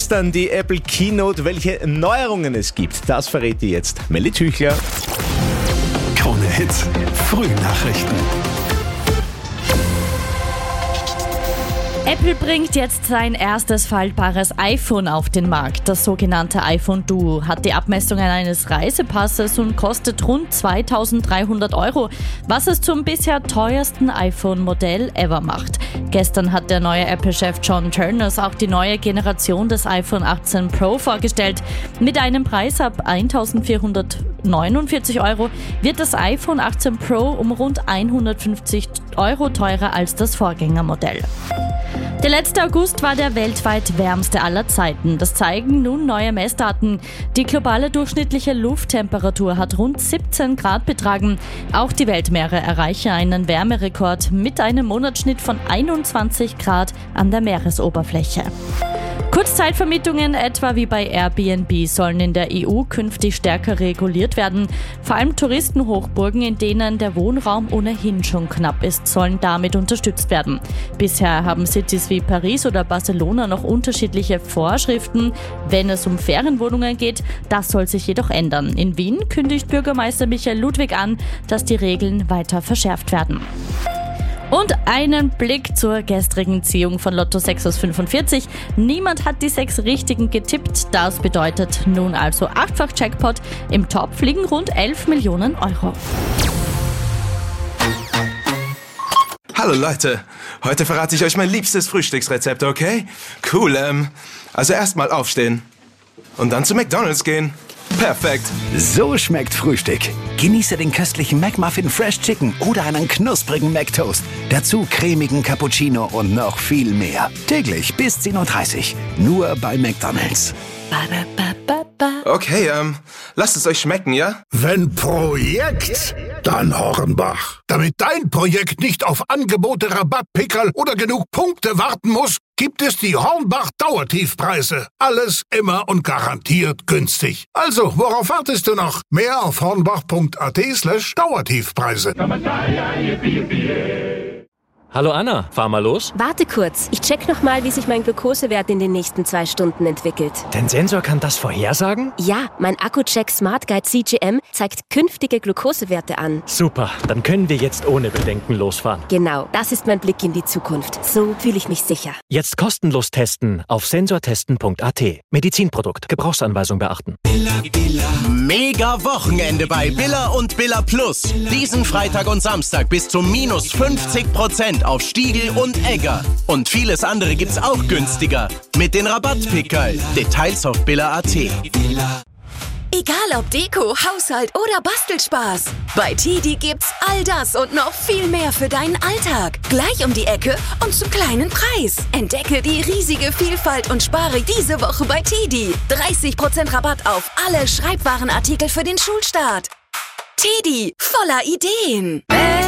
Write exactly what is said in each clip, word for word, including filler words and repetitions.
gestern die Apple Keynote. Welche Neuerungen es gibt, das verrät dir jetzt Melly Tüchler. Krone Hits, Frühnachrichten. Apple bringt jetzt sein erstes faltbares iPhone auf den Markt. Das sogenannte iPhone Duo hat die Abmessungen eines Reisepasses und kostet rund zweitausenddreihundert Euro, was es zum bisher teuersten iPhone-Modell ever macht. Gestern hat der neue Apple-Chef John Ternus auch die neue Generation des iPhone achtzehn Pro vorgestellt. Mit einem Preis ab eintausendvierhundertneunundvierzig Euro wird das iPhone achtzehn Pro um rund hundertfünfzig Euro teurer als das Vorgängermodell. Der letzte August war der weltweit wärmste aller Zeiten. Das zeigen nun neue Messdaten. Die globale durchschnittliche Lufttemperatur hat rund siebzehn Grad betragen. Auch die Weltmeere erreichen einen Wärmerekord mit einem Monatsschnitt von einundzwanzig Grad an der Meeresoberfläche. Kurzzeitvermietungen, etwa wie bei Airbnb, sollen in der E U künftig stärker reguliert werden. Vor allem Touristenhochburgen, in denen der Wohnraum ohnehin schon knapp ist, sollen damit unterstützt werden. Bisher haben Cities wie Paris oder Barcelona noch unterschiedliche Vorschriften, wenn es um Ferienwohnungen geht. Das soll sich jedoch ändern. In Wien kündigt Bürgermeister Michael Ludwig an, dass die Regeln weiter verschärft werden. Und einen Blick zur gestrigen Ziehung von Lotto sechs aus fünfundvierzig. Niemand hat die sechs Richtigen getippt. Das bedeutet nun also achtfach Jackpot. Im Topf liegen rund elf Millionen Euro. Hallo Leute, heute verrate ich euch mein liebstes Frühstücksrezept, okay? Cool, ähm, also erstmal aufstehen und dann zu McDonald's gehen. Perfekt. So schmeckt Frühstück. Genieße den köstlichen McMuffin Fresh Chicken oder einen knusprigen McToast. Dazu cremigen Cappuccino und noch viel mehr. Täglich bis zehn Uhr dreißig. Nur bei McDonald's. Okay, ähm, lasst es euch schmecken, ja? Wenn Projekt, dann Hornbach. Damit dein Projekt nicht auf Angebote, Rabattpickerl oder genug Punkte warten muss, gibt es die Hornbach Dauertiefpreise. Alles immer und garantiert günstig. Also, worauf wartest du noch? Mehr auf hornbach.at slash Dauertiefpreise. Hallo Anna, fahr mal los. Warte kurz, ich check nochmal, wie sich mein Glukosewert in den nächsten zwei Stunden entwickelt. Dein Sensor kann das vorhersagen? Ja, mein Akku-Check Smart Guide C G M zeigt künftige Glukosewerte an. Super, dann können wir jetzt ohne Bedenken losfahren. Genau, das ist mein Blick in die Zukunft. So fühle ich mich sicher. Jetzt kostenlos testen auf sensortesten punkt a t. Medizinprodukt, Gebrauchsanweisung beachten. Mega Wochenende bei Billa und Billa Plus. Diesen Freitag und Samstag bis zu minus fünfzig Prozent auf Stiegl und Egger. Und vieles andere gibt's auch günstiger. Mit den Rabattpickerl. Details auf billa punkt a t. Egal ob Deko, Haushalt oder Bastelspaß. Bei Tedi gibt's all das und noch viel mehr für deinen Alltag. Gleich um die Ecke und zum kleinen Preis. Entdecke die riesige Vielfalt und spare diese Woche bei Tedi. dreißig Prozent Rabatt auf alle Schreibwarenartikel für den Schulstart. Tedi, voller Ideen.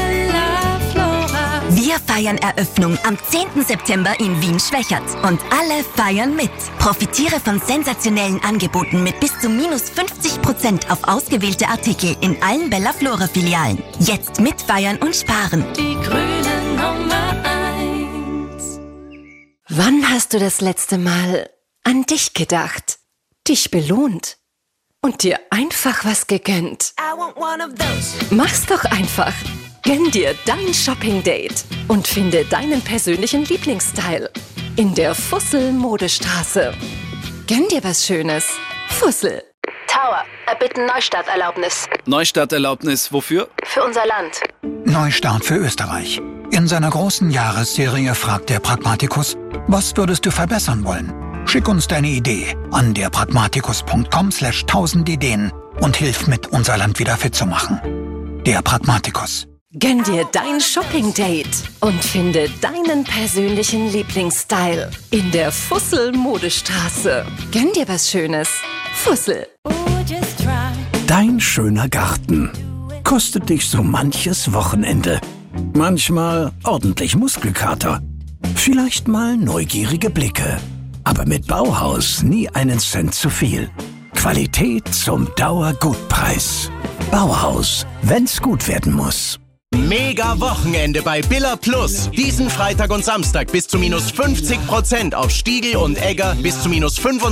Wir feiern Eröffnung am zehnten September in Wien-Schwächert. Und alle feiern mit. Profitiere von sensationellen Angeboten mit bis zu minus fünfzig Prozent auf ausgewählte Artikel in allen Bella Flora-Filialen. Jetzt mitfeiern und sparen. Die grüne Nummer eins. Wann hast du das letzte Mal an dich gedacht? Dich belohnt? Und dir einfach was gegönnt? Mach's doch einfach. Gönn dir dein Shopping-Date und finde deinen persönlichen Lieblingsstyle in der Fussel-Modestraße. Gönn dir was Schönes. Fussel. Tower, erbitten Neustarterlaubnis. Neustarterlaubnis wofür? Für unser Land. Neustart für Österreich. In seiner großen Jahresserie fragt der Pragmatikus, was würdest du verbessern wollen? Schick uns deine Idee an derpragmatikus punkt com slash tausend Ideen und hilf mit, unser Land wieder fit zu machen. Der Pragmatikus. Gönn dir dein Shopping-Date und finde deinen persönlichen Lieblingsstyle in der Fussel-Modestraße. Gönn dir was Schönes. Fussel. Dein schöner Garten kostet dich so manches Wochenende. Manchmal ordentlich Muskelkater. Vielleicht mal neugierige Blicke. Aber mit Bauhaus nie einen Cent zu viel. Qualität zum Dauergutpreis. Bauhaus, wenn's gut werden muss. Mega Wochenende bei Billa Plus. Diesen Freitag und Samstag bis zu minus fünfzig Prozent auf Stiegl und Egger, bis zu minus fünfundzwanzig